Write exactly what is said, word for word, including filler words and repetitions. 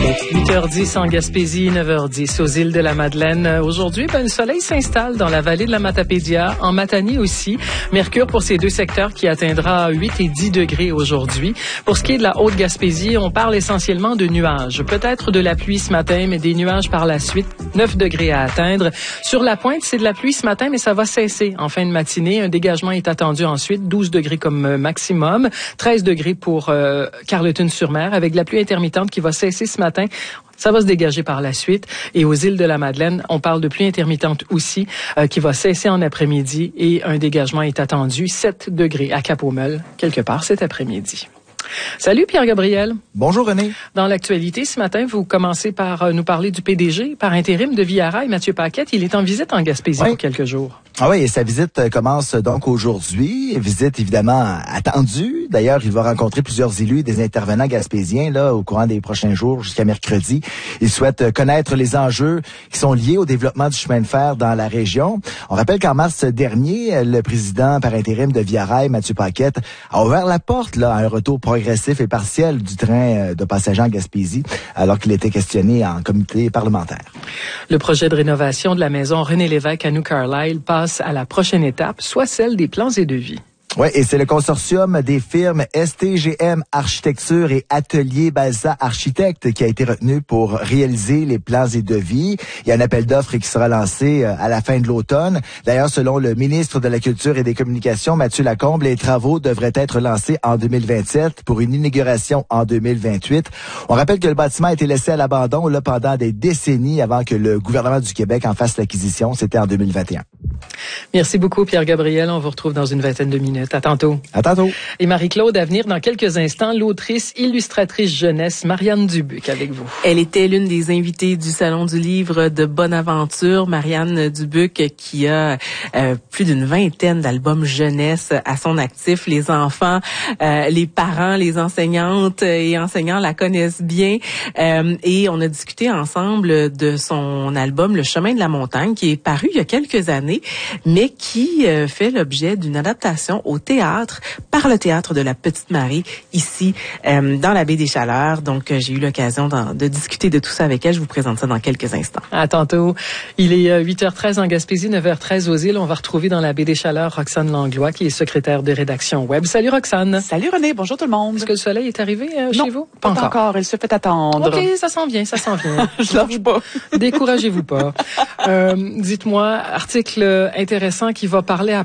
huit heures dix en Gaspésie, neuf heures dix aux îles de la Madeleine. Aujourd'hui, ben, le soleil s'installe dans la vallée de la Matapédia, en Matanie aussi. Mercure pour ces deux secteurs qui atteindra huit et dix degrés aujourd'hui. Pour ce qui est de la Haute-Gaspésie, on parle essentiellement de nuages. Peut-être de la pluie ce matin, mais des nuages par la suite. neuf degrés à atteindre. Sur la pointe, c'est de la pluie ce matin, mais ça va cesser en fin de matinée. Un dégagement est attendu ensuite, douze degrés comme maximum, treize degrés pour euh, Carleton-sur-Mer, avec de la pluie intermittente qui va cesser ce matin. Ça va se dégager par la suite. Et aux îles de la Madeleine, on parle de pluie intermittente aussi, euh, qui va cesser en après-midi et un dégagement est attendu, sept degrés à Cap-aux-Meules, quelque part cet après-midi. Salut Pierre-Gabriel. Bonjour René. Dans l'actualité ce matin, vous commencez par nous parler du P D G par intérim de Via Rail, Mathieu Paquette. Il est en visite en Gaspésie oui. pour quelques jours. Ah oui, et sa visite commence donc aujourd'hui. Visite évidemment attendue. D'ailleurs, il va rencontrer plusieurs élus et des intervenants gaspésiens là au courant des prochains jours jusqu'à mercredi. Il souhaite connaître les enjeux qui sont liés au développement du chemin de fer dans la région. On rappelle qu'en mars dernier, le président par intérim de Via Rail, Mathieu Paquette, a ouvert la porte là à un retour progressif et partiel du train de passagers en Gaspésie, alors qu'il était questionné en comité parlementaire. Le projet de rénovation de la maison René Lévesque à New Carlisle passe à la prochaine étape, soit celle des plans et devis. Oui, et c'est le consortium des firmes S T G M Architecture et Atelier Balsa Architecte qui a été retenu pour réaliser les plans et devis. Il y a un appel d'offres qui sera lancé à la fin de l'automne. D'ailleurs, selon le ministre de la Culture et des Communications, Mathieu Lacombe, les travaux devraient être lancés en deux mille vingt-sept pour une inauguration en deux mille vingt-huit. On rappelle que le bâtiment a été laissé à l'abandon là pendant des décennies avant que le gouvernement du Québec en fasse l'acquisition. C'était en deux mille vingt et un. Merci beaucoup, Pierre-Gabriel. On vous retrouve dans une vingtaine de minutes. À tantôt. À tantôt. Et Marie-Claude, à venir dans quelques instants, l'autrice, illustratrice jeunesse, Marianne Dubuc, avec vous. Elle était l'une des invitées du Salon du livre de Bonaventure. Marianne Dubuc, qui a euh, plus d'une vingtaine d'albums jeunesse à son actif. Les enfants, euh, les parents, les enseignantes et enseignants la connaissent bien. Euh, et on a discuté ensemble de son album Le chemin de la montagne, qui est paru il y a quelques années, mais qui euh, fait l'objet d'une adaptation au théâtre par le Théâtre de la Petite Marie, ici, euh, dans la baie des Chaleurs. Donc, euh, j'ai eu l'occasion de, de discuter de tout ça avec elle. Je vous présente ça dans quelques instants. À tantôt. Il est euh, huit heures treize en Gaspésie, neuf heures treize aux îles. On va retrouver dans la baie des Chaleurs Roxane Langlois, qui est secrétaire de rédaction web. Salut Roxane. Salut René, bonjour tout le monde. Est-ce que le soleil est arrivé euh, non, chez vous? Pas, pas encore. encore. Il se fait attendre. OK, ça s'en vient, ça s'en vient. Je lâche pas. Découragez-vous pas. Euh, dites-moi, article intéressant qui va parler à